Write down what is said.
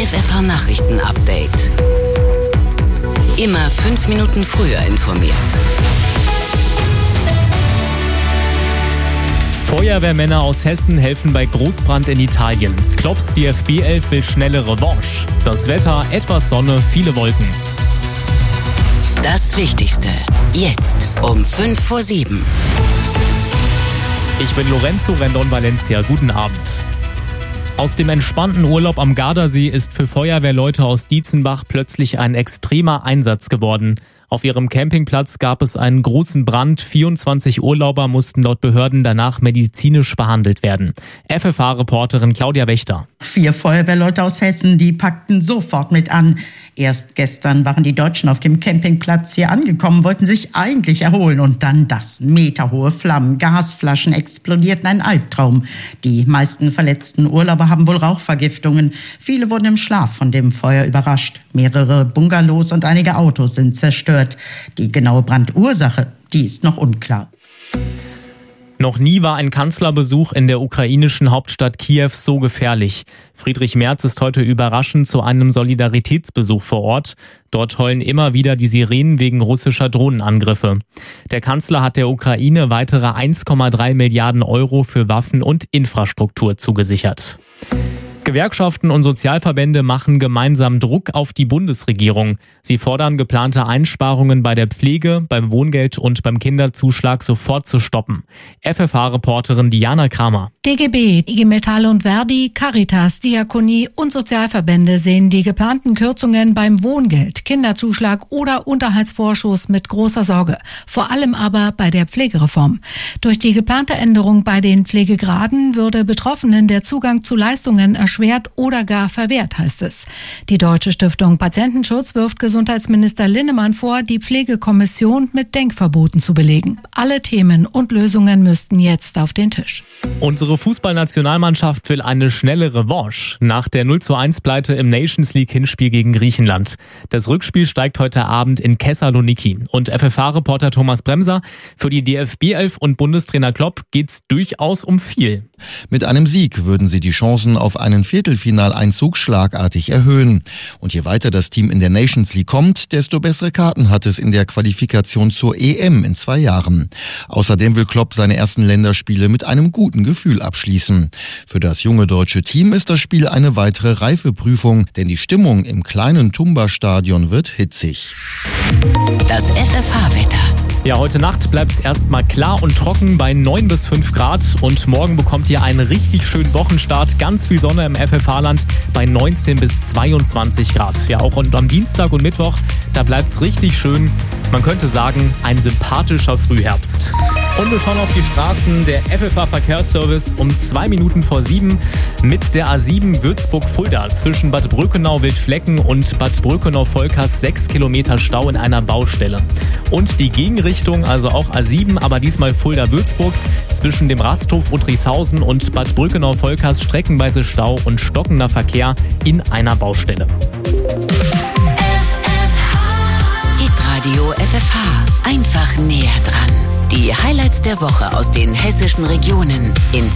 FFH Nachrichten-Update. Immer 5 Minuten früher informiert. Feuerwehrmänner aus Hessen helfen bei Großbrand in Italien. Klopps DFB 11 will schnelle Revanche. Das Wetter, etwas Sonne, viele Wolken. Das Wichtigste, jetzt um 6:55. Ich bin Lorenzo Rendon Valencia. Guten Abend. Aus dem entspannten Urlaub am Gardasee ist für Feuerwehrleute aus Dietzenbach plötzlich ein extremer Einsatz geworden. Auf ihrem Campingplatz gab es einen großen Brand. 24 Urlauber mussten laut Behörden danach medizinisch behandelt werden. FFH-Reporterin Claudia Wächter. 4 Feuerwehrleute aus Hessen, die packten sofort mit an. Erst gestern waren die Deutschen auf dem Campingplatz hier angekommen, wollten sich eigentlich erholen. Und dann das: meterhohe Flammen, Gasflaschen explodierten, ein Albtraum. Die meisten verletzten Urlauber haben wohl Rauchvergiftungen. Viele wurden im Schlaf von dem Feuer überrascht. Mehrere Bungalows und einige Autos sind zerstört. Die genaue Brandursache, die ist noch unklar. Noch nie war ein Kanzlerbesuch in der ukrainischen Hauptstadt Kiew so gefährlich. Friedrich Merz ist heute überraschend zu einem Solidaritätsbesuch vor Ort. Dort heulen immer wieder die Sirenen wegen russischer Drohnenangriffe. Der Kanzler hat der Ukraine weitere 1,3 Milliarden Euro für Waffen und Infrastruktur zugesichert. Gewerkschaften und Sozialverbände machen gemeinsam Druck auf die Bundesregierung. Sie fordern, geplante Einsparungen bei der Pflege, beim Wohngeld und beim Kinderzuschlag sofort zu stoppen. FFH-Reporterin Diana Kramer. DGB, IG Metall und Verdi, Caritas, Diakonie und Sozialverbände sehen die geplanten Kürzungen beim Wohngeld, Kinderzuschlag oder Unterhaltsvorschuss mit großer Sorge. Vor allem aber bei der Pflegereform. Durch die geplante Änderung bei den Pflegegraden würde Betroffenen der Zugang zu Leistungen erschwert oder gar verwehrt, heißt es. Die Deutsche Stiftung Patientenschutz wirft Gesundheitsminister Linnemann vor, die Pflegekommission mit Denkverboten zu belegen. Alle Themen und Lösungen müssten jetzt auf den Tisch. Unsere Fußballnationalmannschaft will eine schnelle Revanche nach der 0:1-Pleite im Nations League-Hinspiel gegen Griechenland. Das Rückspiel steigt heute Abend in Thessaloniki. Und FFH-Reporter Thomas Bremser: Für die DFB 11 und Bundestrainer Klopp geht's durchaus um viel. Mit einem Sieg würden sie die Chancen auf einen Viertelfinaleinzug schlagartig erhöhen. Und je weiter das Team in der Nations League kommt, desto bessere Karten hat es in der Qualifikation zur EM in 2 Jahren. Außerdem will Klopp seine ersten Länderspiele mit einem guten Gefühl abschließen. Für das junge deutsche Team ist das Spiel eine weitere Reifeprüfung, denn die Stimmung im kleinen Tumba-Stadion wird hitzig. Das FFH-Wetter. Ja, heute Nacht bleibt es erstmal klar und trocken bei 9 bis 5 Grad. Und morgen bekommt ihr einen richtig schönen Wochenstart. Ganz viel Sonne im FFH-Land bei 19 bis 22 Grad. Ja, auch und am Dienstag und Mittwoch, da bleibt es richtig schön. Man könnte sagen, ein sympathischer Frühherbst. Und wir schauen auf die Straßen. Der FFH-Verkehrsservice um 2 Minuten vor 7 mit der A7 Würzburg-Fulda zwischen Bad Bröckenau-Wildflecken und Bad Bröckenau-Volkers 6 Kilometer Stau in einer Baustelle. Und die Gegenrichtung, also auch A7, aber diesmal Fulda-Würzburg, zwischen dem Rasthof Udrickhausen und Bad Bröckenau-Volkers streckenweise Stau und stockender Verkehr in einer Baustelle. Hitradio FFH. Einfach näher dran. Die Highlights der Woche aus den hessischen Regionen in